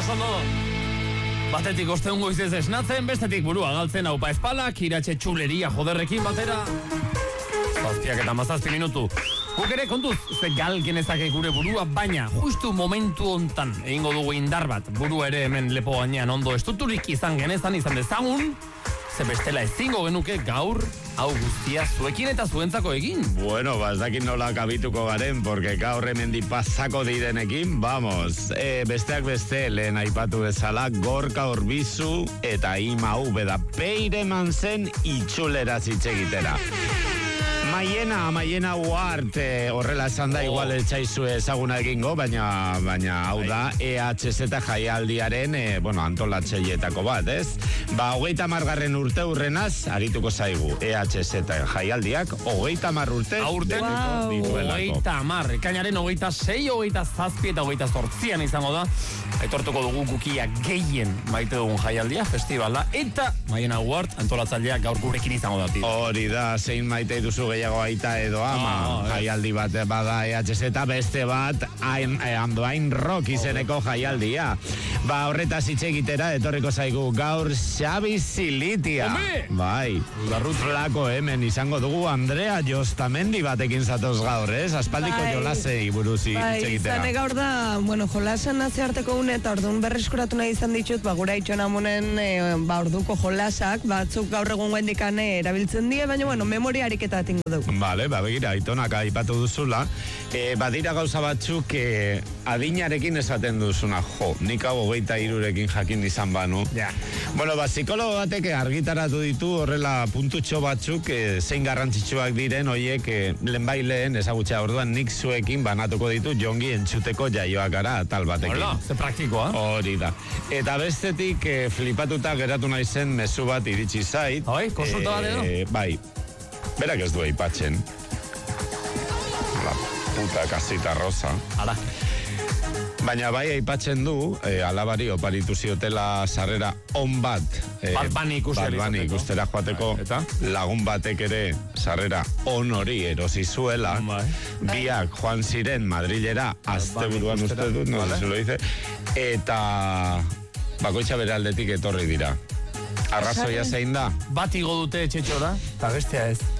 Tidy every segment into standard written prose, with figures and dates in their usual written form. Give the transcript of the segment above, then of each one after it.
oso. Batetik osteun goizez esnatzen, bestetik burua galtzen haupa espalak, iratxe txuleria joderrekin batera. 7:17 minutu. Guk ere kontuz, ze gal genezake gure burua, baina justu momentu hontan egingo dugu indar bat. Burua ere hemen lepo gainean ondo estuturik izan dezagun, ze bestela ezingo genuke gaur hau guztia zuekin eta zuentzako egin. Bueno, ez dakit nola kabituko garen, porque gaur hemendi pasako direnekin, vamos, besteak beste, lehen aipatu bezala, Gorka Orbizu eta Ima Ubeda peire eman zen itxulera zitxegitera. Maiena Uarte, horrela esan da, igual etxaizu ezaguna egingo, baina hau da, EHZ jaialdiaren, antolatzeietako bat, ez? 30. urte urrenaz, arituko zaigu, EHZ jaialdiak, 30 urte. Aurten, 30, ekainaren 26, 27 eta 28 izango da, aitortuko dugu gukia gehien maite dugun jaialdia, festivala, eta Maiena Uarte, antolatzaileak gaur gurekin izango da. Hori da, zein maite duzu gehiago aita edo ama, jaialdi bat bada EHZ eta beste bat Andoain Rock izeneko jaialdia. Horretaz hitz-egitera etorriko zaigu gaur Xabi Zilitia. Bai, flako hemen izango dugu Andrea Jostamendi batekin zatoz gaur, ez? Aspaldiko jolasei buruz hitz-egitera. Bai, gaur da, jolasan nazioarteko une eta orduan berreskuratu nahi izan ditut, gura itxon amunen orduko jolasak, batzuk gaur egun guendikan erabiltzen die, baina memoria ariketa tingo dugu. Vale, begira, aitonak aipatu duzula, badira gauza batzuk adinarekin esaten duzuna, nik hau 23rekin jakin izan banu. Bueno, psikologo batek argitaratu ditu horrela puntutxo batzuk zein garrantzitsuak diren, hoiek lehenbaileen ezagutxea orduan nik zuekin banatuko ditu jongi entzuteko jaioak gara tal batekin. Hola, ze praktikoa. Hori da. Eta bestetik flipatuta geratu naizen mezu bat iritsi zait. Konsulta bat edo? Bai. Berak ez du aipatzen. La puta casita rosa. Hala. Baina bai aipatzen du, alabari oparitu ziotela sarrera on bat. Bad Bunny ikustera joateko. Eta? Lagun batek ere sarrera on hori erosi zuela. Biak joan ziren Madrilera, asteburuan uste dut, no se lo dice. Eta bakoitza bere aldetik etorri dira. Arrazoia zein da? Bat igo dute etxetxora, eta bestea ez.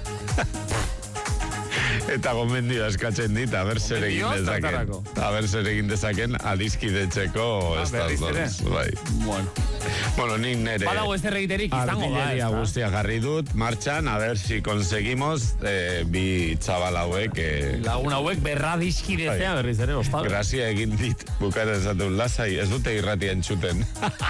Eta gomendioa eskatzen dit, aber zer egin dezaken adiskidetzeko estas dos. Bai. Bueno, nik nere badago ez erregiterik izango da. Artilleria guztia jarri dut, martxan, a ver si conseguimos bi txabal hauek lagun hauek berradiskidetzea berriz ere, ostado. Grazia egin dit, bukara esatun lasai, ez dute irratia entzuten.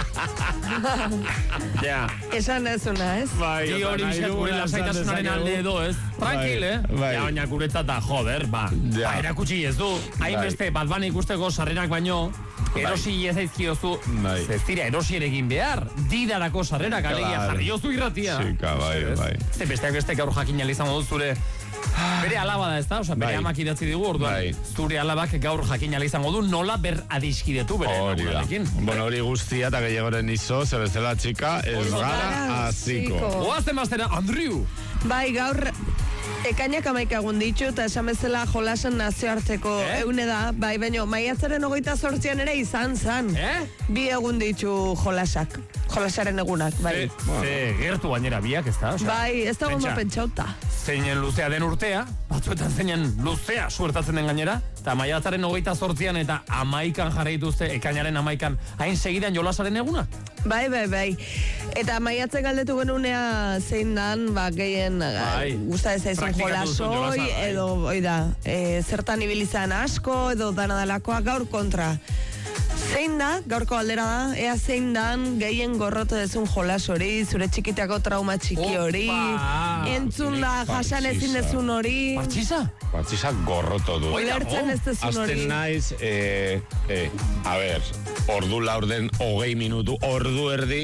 Ja. Esan ezuna, ez? Bai, hori bizkat gure lasaitasunaren alde edo, ez? Tranquil, baina guretzat da, joder, erakutsi ez du, hainbeste Bad Bunny ikusteko sarrerak baino, erosi ez aizkiozu, ez dira erosi erekin behar, didarako sarrerak alegia jarriozu irratia. Txika, bai. Ze besteak gaur jakin izango dut zure bere alaba da, ez da? Bere amak idatzi digu, orduan, zure alabak gaur jakin izango du nola ber adiskidetu bere amakularekin. Bueno, hori guztia eta gehiagoren izo, zebezela txika, ez gara aziko. Oazten maztera, Andrew! Bai, gaur ekainak 11 ditu eta esan bezala jolasan nazioarteko eune da, bai, baina maiatzaren 28an ere izan zan. 2 egun ditu jolasaren egunak, bai. Gertu gainera biak, ez da? Bai, ez da gondo pentsauta. Zeinen luzea den urtea, batzuetan zeinen luzea suertatzen den gainera, eta maiatzaren 28an eta 11an jarraituzte, ekainaren 11an, hain segidan jolasaren eguna? Bai. Eta maiatzen galdetu genunea zein dan, gehien gusta ez aizun jolasoi, edo, zertan ibilizan asko, edo danadalakoa gaur kontra. Zein da, gaurko aldera da, ea zein dan gehien gorroto dezun jolas hori, zure txikiteako trauma txiki hori, entzun da jasan ezin dezun hori. Patxisa gorroto du. Oilertzen ez dezun hori. Azten naiz, a ber, ordu laurden 20 minutu, ordu erdi,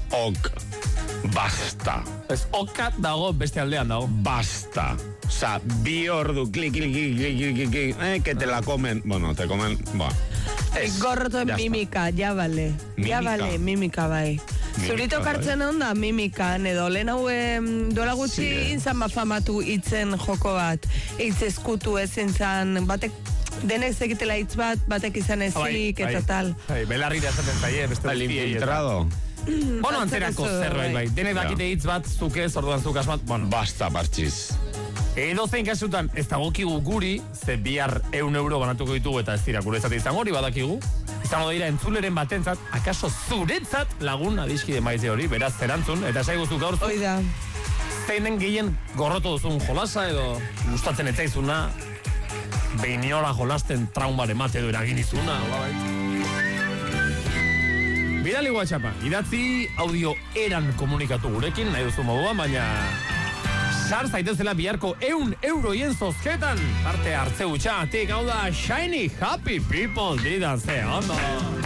basta. Ez okat dago beste aldean dago. Basta. Osa, 2 ordu, klik, que te la comen. Bueno, te comen, gorroto en mimika, ja bale. Mimika bai. Zurito kartzen onda mimikan, edo lehen hau duela gutxi inzan bafamatu itzen joko bat. Eitz eskutu ezin zan, batek denek zekitela hitz batek izan ezik, eta tal. Belarri da esaten zaie, beste El infiltrado. Bueno, antzerako zerbait, bai. Denek dakite hitz bat, zuke, orduan zuk asmat, bueno. Basta, partxiz. Edo zein kasutan, ez dagokigu guri, ze bihar €1 banatuko ditugu eta ez dira guretzat izango hori badakigu. Izango dira entzuleren batentzat, akaso zuretzat lagun adiskide maize hori, beraz zerantzun, eta saiguzuk gaur zu. Oida. Zeinen gehien gorroto duzun jolasa edo gustatzen etzaizuna, behinola jolasten traumaren mate edo eragin izuna, Bidali WhatsAppa, idatzi audio eran komunikatu gurekin, nahi duzu moduan, baina sar zaitezela biharko €100 zozketan. Parte hartze gutxatik, hau da Shiny Happy People didan ze, ondo.